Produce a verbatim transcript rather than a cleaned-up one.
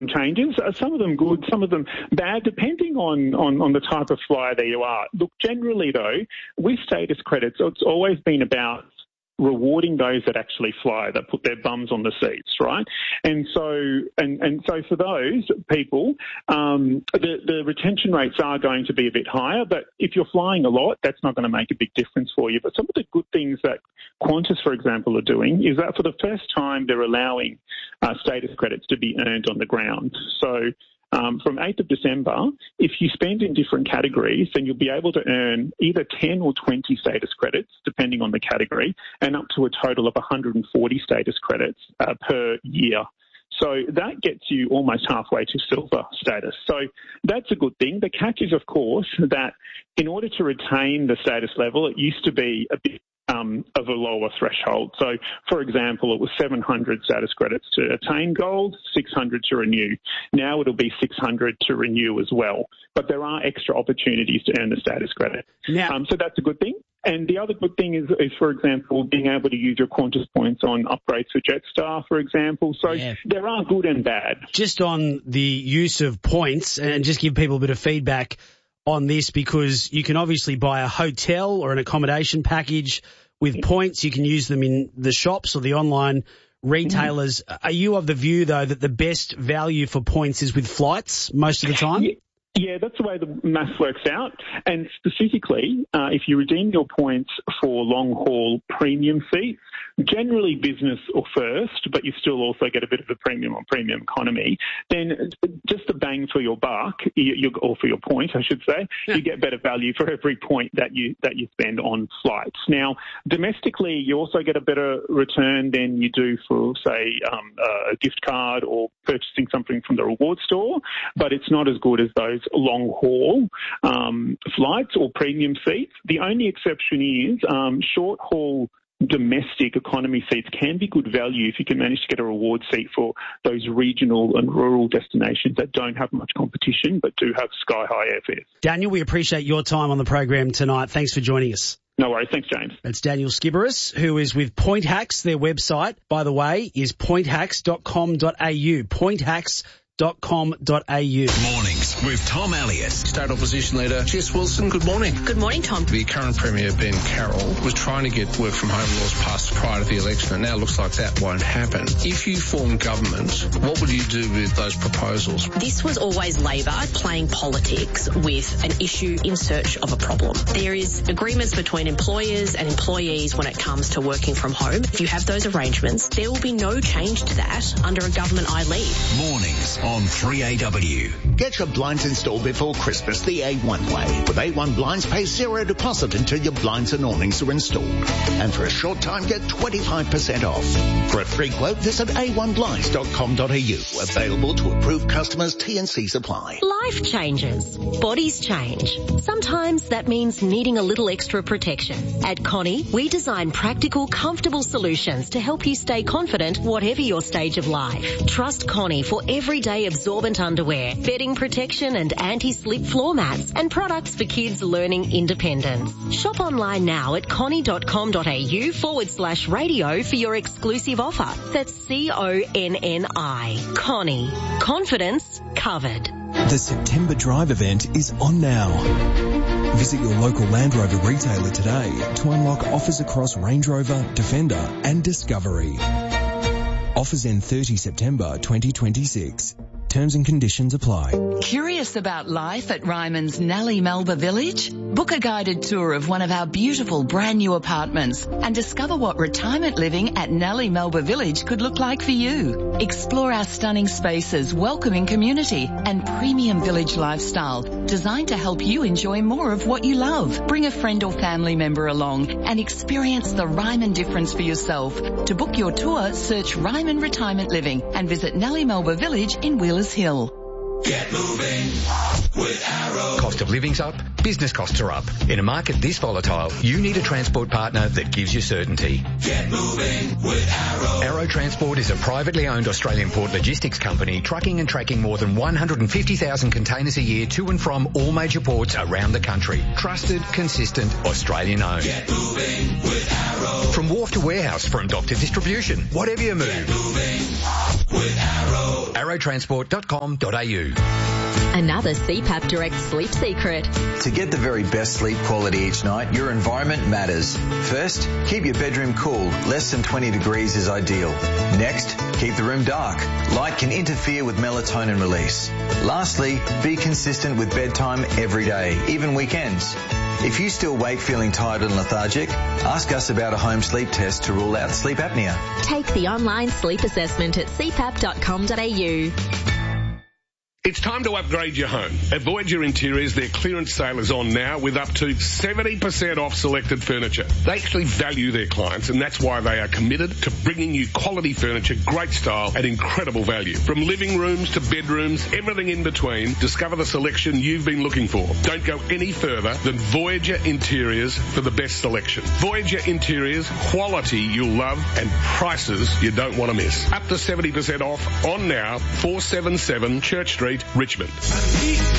changes. Some of them good, some of them bad, depending on, on, on the type of flyer that you are. Look, generally, though, with status credits, it's always been about rewarding those that actually fly, that put their bums on the seats, right? And so, and, and so for those people, um, the, the retention rates are going to be a bit higher, but if you're flying a lot, that's not going to make a big difference for you. But some of the good things that Qantas, for example, are doing is that for the first time, they're allowing uh, status credits to be earned on the ground. So, Um, from eighth of December, if you spend in different categories, then you'll be able to earn either ten or twenty status credits, depending on the category, and up to a total of one hundred forty status credits uh, per year. So that gets you almost halfway to silver status. So that's a good thing. The catch is, of course, that in order to retain the status level, it used to be a bit Um, of a lower threshold. So, for example, it was seven hundred status credits to attain gold, six hundred to renew. Now it'll be six hundred to renew as well. But there are extra opportunities to earn the status credit. Now, um, so that's a good thing. And the other good thing is, is, for example, being able to use your Qantas points on upgrades for Jetstar, for example. So yeah. there are good and bad. Just on the use of points, and just give people a bit of feedback on this, because you can obviously buy a hotel or an accommodation package with points. You can use them in the shops or the online retailers. Mm. Are you of the view, though, that the best value for points is with flights most of the time? Yeah. Yeah, that's the way the maths works out. And specifically, uh, if you redeem your points for long-haul premium seats, generally business or first, but you still also get a bit of a premium on premium economy, then just the bang for your buck, you, you, or for your point, I should say, yeah. you get better value for every point that you that you spend on flights. Now, domestically, you also get a better return than you do for, say, um, a gift card or purchasing something from the reward store, but it's not as good as those long-haul um, flights or premium seats. The only exception is um, short-haul domestic economy seats can be good value if you can manage to get a reward seat for those regional and rural destinations that don't have much competition but do have sky-high airfares. Daniel, we appreciate your time on the program tonight. Thanks for joining us. No worries. Thanks, James. That's Daniel Skiberis, who is with Point Hacks. Their website, by the way, is point hacks dot com dot a u. point hacks dot com dot a u. Mornings with Tom Elliott. State Opposition Leader Jess Wilson, good morning. Good morning, Tom. The current Premier, Ben Carroll, was trying to get work from home laws passed prior to the election, and now it looks like that won't happen. If you form government, what will you do with those proposals? This was always Labor playing politics with an issue in search of a problem. There is agreements between employers and employees when it comes to working from home. If you have those arrangements, there will be no change to that under a government I lead. Mornings on three A W. Get your blinds installed before Christmas the A one way. With A one Blinds, pay zero deposit until your blinds and awnings are installed. And for a short time, get twenty-five percent off. For a free quote, visit a one blinds dot com dot a u. Available to approved customers. T and C supply. Life changes. Bodies change. Sometimes that means needing a little extra protection. At Connie, we design practical, comfortable solutions to help you stay confident whatever your stage of life. Trust Connie for everyday absorbent underwear, bedding protection and anti-slip floor mats, and products for kids learning independence. Shop online now at connie dot com dot a u forward slash radio for your exclusive offer. That's C O N N I. Connie. Confidence covered. The September Drive event is on now. Visit your local Land Rover retailer today to unlock offers across Range Rover, Defender and Discovery. Offers end thirtieth September twenty twenty-six. Terms and conditions apply. Curious about life at Ryman's Nellie Melba Village? Book a guided tour of one of our beautiful brand new apartments and discover what retirement living at Nellie Melba Village could look like for you. Explore our stunning spaces, welcoming community and premium village lifestyle designed to help you enjoy more of what you love. Bring a friend or family member along and experience the Ryman difference for yourself. To book your tour, search Ryman Retirement Living and visit Nellie Melba Village in Wheelers Hill. Get moving with Arrow. Cost of living's up, business costs are up. In a market this volatile, you need a transport partner that gives you certainty. Get moving with Arrow. Arrow Transport is a privately owned Australian port logistics company trucking and tracking more than one hundred fifty thousand containers a year to and from all major ports around the country. Trusted, consistent, Australian owned. Get moving with Arrow. From wharf to warehouse, from dock to distribution, whatever you move. Get moving with Arrow. arrow transport dot com dot a u. Another C PAP Direct sleep secret. To get the very best sleep quality each night, your environment matters. First, keep your bedroom cool. Less than twenty degrees is ideal. Next, keep the room dark. Light can interfere with melatonin release. Lastly, be consistent with bedtime every day, even weekends. If you still wake feeling tired and lethargic, ask us about a home sleep test to rule out sleep apnea. Take the online sleep assessment at c pap dot com dot a u. It's time to upgrade your home. At Voyager Interiors, their clearance sale is on now with up to seventy percent off selected furniture. They actually value their clients, and that's why they are committed to bringing you quality furniture, great style, at incredible value. From living rooms to bedrooms, everything in between, discover the selection you've been looking for. Don't go any further than Voyager Interiors for the best selection. Voyager Interiors, quality you'll love, and prices you don't want to miss. Up to seventy percent off on now, four seventy-seven Church Street, Richmond.